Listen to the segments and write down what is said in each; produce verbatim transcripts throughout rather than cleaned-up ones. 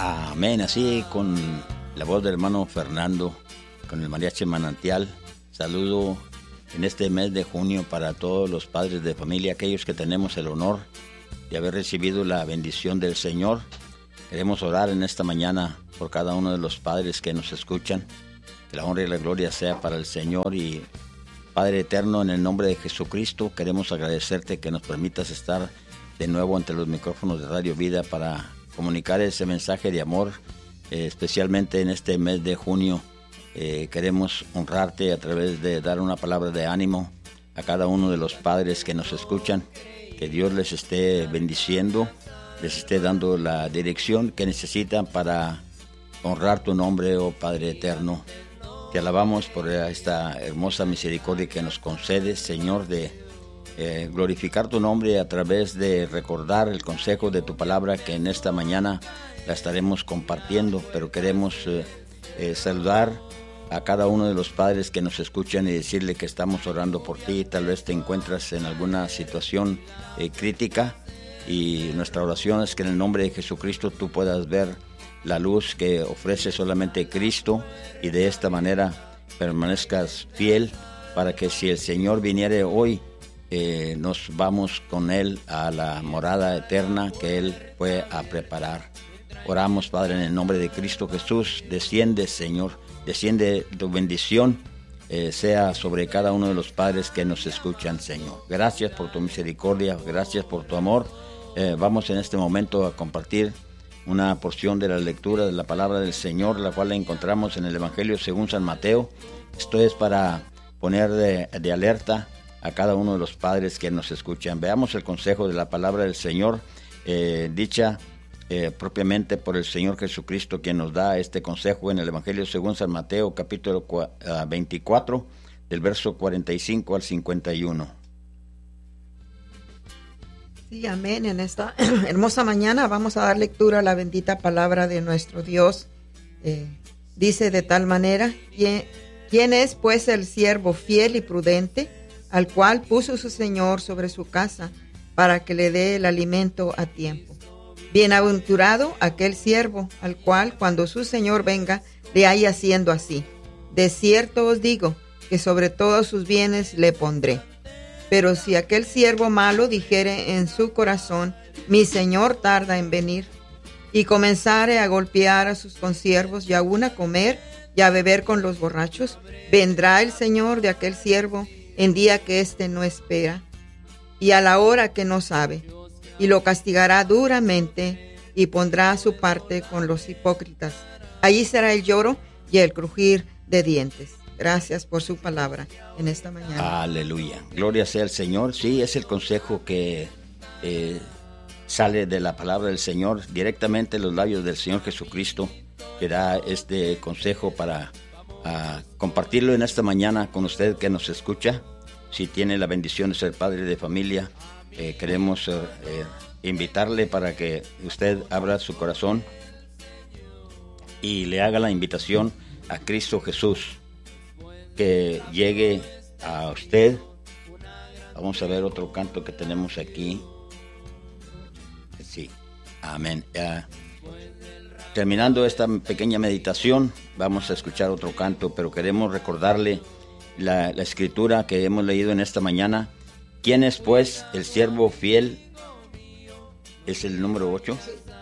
Amén. Así con la voz del hermano Fernando, con el mariachi Manantial. Saludo en este mes de junio para todos los padres de familia, aquellos que tenemos el honor de haber recibido la bendición del Señor. Queremos orar en esta mañana por cada uno de los padres que nos escuchan. Que la honra y la gloria sea para el Señor. Y Padre eterno, en el nombre de Jesucristo, queremos agradecerte que nos permitas estar de nuevo ante los micrófonos de Radio Vida para comunicar ese mensaje de amor, eh, especialmente en este mes de junio. Eh, queremos honrarte a través de dar una palabra de ánimo a cada uno de los padres que nos escuchan. Que Dios les esté bendiciendo, les esté dando la dirección que necesitan para honrar tu nombre, oh Padre eterno. Te alabamos por esta hermosa misericordia que nos concedes, Señor, de eh, glorificar tu nombre a través de recordar el consejo de tu palabra, que en esta mañana la estaremos compartiendo. Pero queremos eh, eh, saludar a cada uno de los padres que nos escuchan y decirle que estamos orando por ti. Tal vez te encuentras en alguna situación eh, crítica, y nuestra oración es que en el nombre de Jesucristo tú puedas ver la luz que ofrece solamente Cristo, y de esta manera permanezcas fiel, para que si el Señor viniere hoy, eh, nos vamos con Él a la morada eterna que Él fue a preparar. Oramos, Padre, en el nombre de Cristo Jesús. Desciende, Señor, desciende tu bendición, eh, sea sobre cada uno de los padres que nos escuchan, Señor. Gracias por tu misericordia, gracias por tu amor. Eh, vamos en este momento a compartir una porción de la lectura de la palabra del Señor, la cual la encontramos en el Evangelio según San Mateo. Esto es para poner de, de alerta a cada uno de los padres que nos escuchan. Veamos el consejo de la palabra del Señor, eh, dicha eh, propiamente por el Señor Jesucristo, quien nos da este consejo en el Evangelio según San Mateo, capítulo veinticuatro, del verso cuarenta y cinco al cincuenta y uno. Sí, amén. En esta hermosa mañana vamos a dar lectura a la bendita palabra de nuestro Dios. Eh, dice de tal manera: ¿quién, ¿quién es pues el siervo fiel y prudente, al cual puso su Señor sobre su casa, para que le dé el alimento a tiempo? Bienaventurado aquel siervo, al cual cuando su Señor venga, le haya haciendo así. De cierto os digo, que sobre todos sus bienes le pondré. Pero si aquel siervo malo dijere en su corazón: mi señor tarda en venir, y comenzare a golpear a sus consiervos, y aun a comer y a beber con los borrachos, vendrá el señor de aquel siervo en día que éste no espera, y a la hora que no sabe, y lo castigará duramente, y pondrá su parte con los hipócritas. Allí será el lloro y el crujir de dientes. Gracias por su palabra en esta mañana. Aleluya. Gloria sea al Señor. Sí, es el consejo que eh, sale de la palabra del Señor, directamente de los labios del Señor Jesucristo, que da este consejo para uh, compartirlo en esta mañana con usted que nos escucha. Si tiene la bendición de ser padre de familia, eh, queremos eh, eh, invitarle para que usted abra su corazón y le haga la invitación a Cristo Jesús, que llegue a usted. Vamos a ver otro canto que tenemos aquí. Sí, amén. Uh, terminando esta pequeña meditación, vamos a escuchar otro canto, pero queremos recordarle la, la escritura que hemos leído en esta mañana. ¿Quién es pues el siervo fiel? Es el número ocho.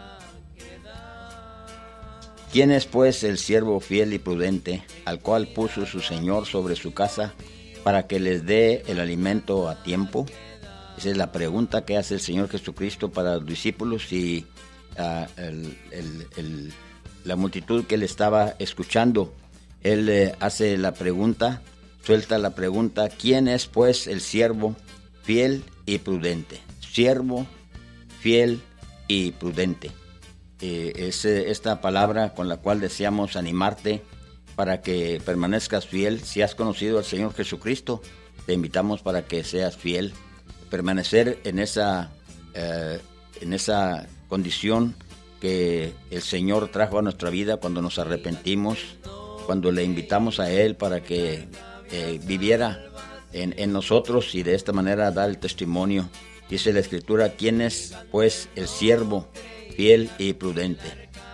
¿Quién es pues el siervo fiel y prudente, al cual puso su Señor sobre su casa, para que les dé el alimento a tiempo? Esa es la pregunta que hace el Señor Jesucristo para los discípulos, y uh, el, el, el, la multitud que le estaba escuchando. Él eh, hace la pregunta, suelta la pregunta: ¿quién es pues el siervo fiel y prudente? Siervo fiel y prudente. Eh, es eh, esta palabra con la cual deseamos animarte para que permanezcas fiel. Si has conocido al Señor Jesucristo, te invitamos para que seas fiel, permanecer en esa, eh, en esa condición que el Señor trajo a nuestra vida cuando nos arrepentimos, cuando le invitamos a Él para que eh, viviera en, en nosotros, y de esta manera dar el testimonio. Dice la Escritura: ¿quién es pues el siervo fiel y prudente?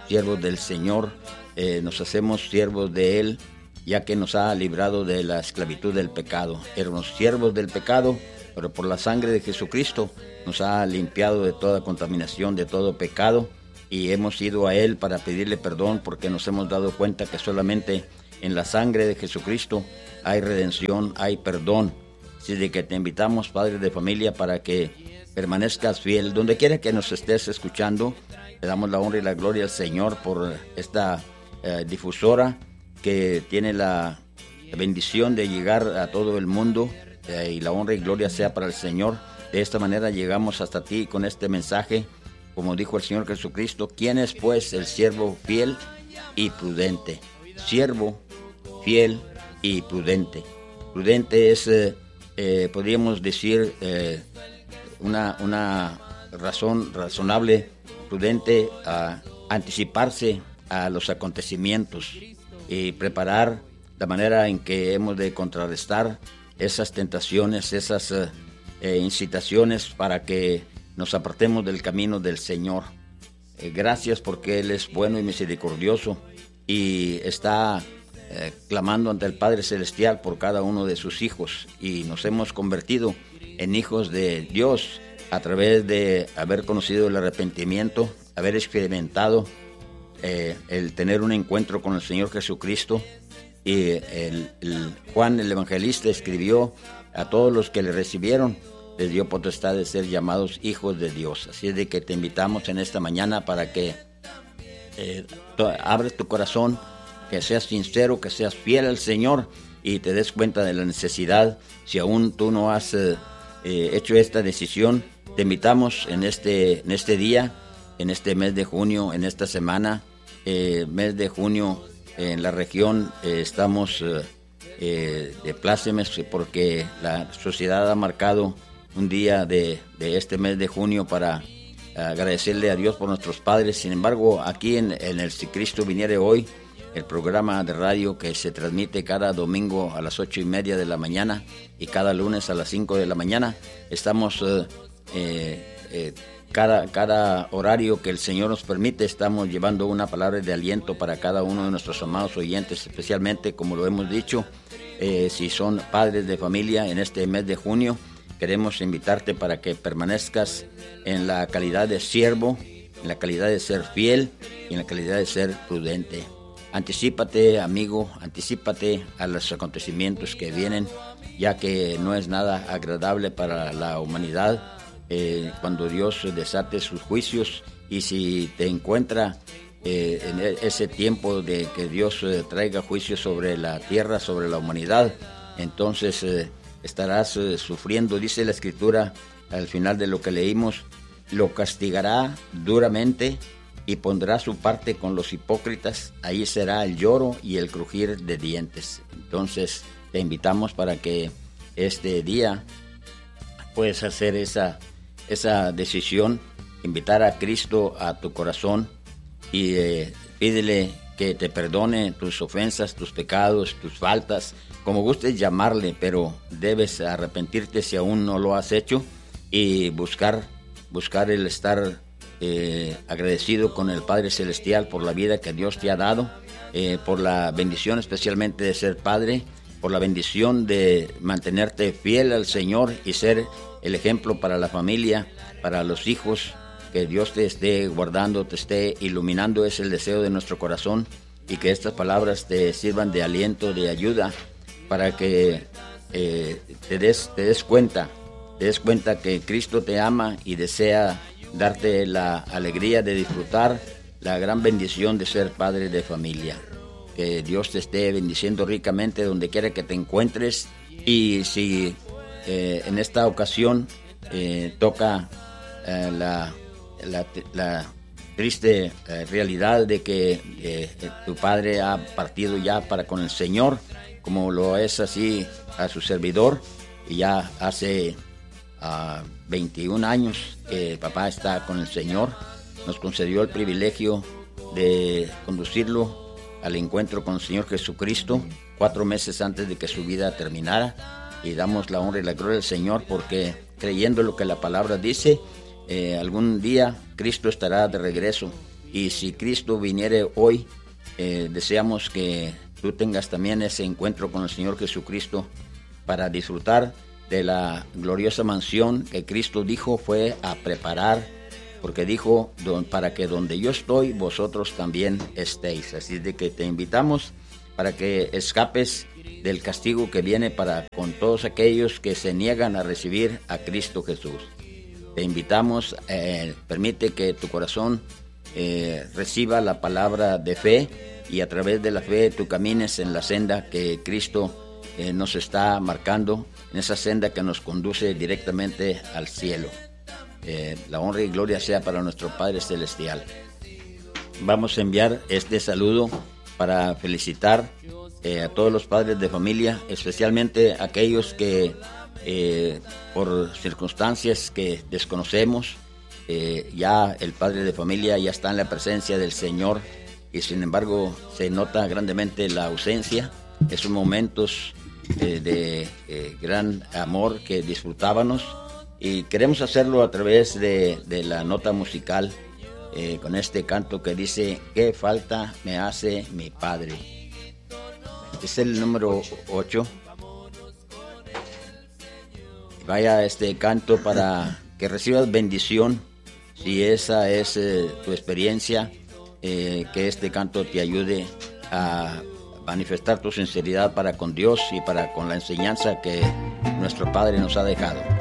siervos del Señor, eh, nos hacemos siervos de Él, ya que nos ha librado de la esclavitud del pecado. Éramos siervos del pecado, pero por la sangre de Jesucristo nos ha limpiado de toda contaminación, de todo pecado, y hemos ido a Él para pedirle perdón, porque nos hemos dado cuenta que solamente en la sangre de Jesucristo hay redención, hay perdón. Así de que te invitamos, padre de familia, para que permanezcas fiel. Donde quiera que nos estés escuchando, le damos la honra y la gloria al Señor por esta eh, difusora que tiene la bendición de llegar a todo el mundo, eh, y la honra y gloria sea para el Señor. De esta manera llegamos hasta ti con este mensaje, como dijo el Señor Jesucristo: ¿quién es pues el siervo fiel y prudente? Siervo fiel y prudente. Prudente es, eh, eh, podríamos decir, eh, una, una razón razonable, prudente, a anticiparse a los acontecimientos y preparar la manera en que hemos de contrarrestar esas tentaciones, esas eh, eh, incitaciones para que nos apartemos del camino del Señor. Eh, gracias porque Él es bueno y misericordioso y está eh, clamando ante el Padre Celestial por cada uno de sus hijos, y nos hemos convertido en hijos de Dios a través de haber conocido el arrepentimiento, haber experimentado Eh, el tener un encuentro con el Señor Jesucristo. Y el, el Juan el Evangelista escribió: a todos los que le recibieron les dio potestad de ser llamados hijos de Dios. Así es de que te invitamos en esta mañana para que eh, to, abres tu corazón, que seas sincero, que seas fiel al Señor y te des cuenta de la necesidad. Si aún tú no has eh, eh, hecho esta decisión, te invitamos en este, en este día, en este mes de junio, en esta semana, eh, mes de junio, eh, en la región eh, estamos eh, eh, de plácemes, porque la sociedad ha marcado un día de, de este mes de junio para agradecerle a Dios por nuestros padres. Sin embargo, aquí en, en el Si Cristo Viniere Hoy, el programa de radio que se transmite cada domingo a las ocho y media de la mañana y cada lunes a las cinco de la mañana, estamos eh, eh, eh, Cada, cada horario que el Señor nos permite, estamos llevando una palabra de aliento para cada uno de nuestros amados oyentes, especialmente, como lo hemos dicho, eh, si son padres de familia en este mes de junio. Queremos invitarte para que permanezcas en la calidad de siervo, en la calidad de ser fiel y en la calidad de ser prudente. Anticípate, amigo, anticípate a los acontecimientos que vienen, ya que no es nada agradable para la humanidad Eh, cuando Dios desate sus juicios, y si te encuentra eh, en ese tiempo de que Dios eh, traiga juicios sobre la tierra, sobre la humanidad, entonces eh, estarás eh, sufriendo. Dice la Escritura al final de lo que leímos: lo castigará duramente y pondrá su parte con los hipócritas, ahí será el lloro y el crujir de dientes. Entonces te invitamos para que este día puedas hacer esa esa decisión, invitar a Cristo a tu corazón y eh, pídele que te perdone tus ofensas, tus pecados, tus faltas, como gustes llamarle, pero debes arrepentirte si aún no lo has hecho, y buscar, buscar el estar eh, agradecido con el Padre Celestial por la vida que Dios te ha dado, eh, por la bendición especialmente de ser padre, por la bendición de mantenerte fiel al Señor y ser el ejemplo para la familia, para los hijos. Que Dios te esté guardando, te esté iluminando, es el deseo de nuestro corazón, y que estas palabras te sirvan de aliento, de ayuda, para que eh, te des, te des cuenta, te des cuenta que Cristo te ama y desea darte la alegría de disfrutar la gran bendición de ser padre de familia. Que Dios te esté bendiciendo ricamente donde quiera que te encuentres, y si Eh, en esta ocasión eh, toca eh, la, la, la triste eh, realidad de que eh, tu padre ha partido ya para con el Señor, como lo es así a su servidor, y ya hace uh, veintiún años que papá está con el Señor. Nos concedió el privilegio de conducirlo al encuentro con el Señor Jesucristo cuatro meses antes de que su vida terminara. Y damos la honra y la gloria al Señor, porque creyendo lo que la palabra dice, eh, algún día Cristo estará de regreso Y si Cristo viniere hoy, eh, deseamos que tú tengas también ese encuentro con el Señor Jesucristo para disfrutar de la gloriosa mansión que Cristo dijo fue a preparar, porque dijo, para que donde yo estoy, vosotros también estéis. Así de que te invitamos para que escapes del castigo que viene para con todos aquellos que se niegan a recibir a Cristo Jesús. Te invitamos, eh, permite que tu corazón eh, reciba la palabra de fe, y a través de la fe tú camines en la senda que Cristo eh, nos está marcando, en esa senda que nos conduce directamente al cielo. Eh, la honra y gloria sea para nuestro Padre Celestial. Vamos a enviar este saludo para felicitar eh, a todos los padres de familia, especialmente aquellos que eh, por circunstancias que desconocemos, eh, ya el padre de familia ya está en la presencia del Señor, y sin embargo se nota grandemente la ausencia. Esos momentos eh, de eh, gran amor que disfrutábamos, y queremos hacerlo a través de, de la nota musical, eh, con este canto que dice: ¿qué falta me hace mi padre? Es el número ocho. Vaya este canto para que recibas bendición. Si esa es eh, tu experiencia, eh, que este canto te ayude a manifestar tu sinceridad para con Dios y para con la enseñanza que nuestro Padre nos ha dejado.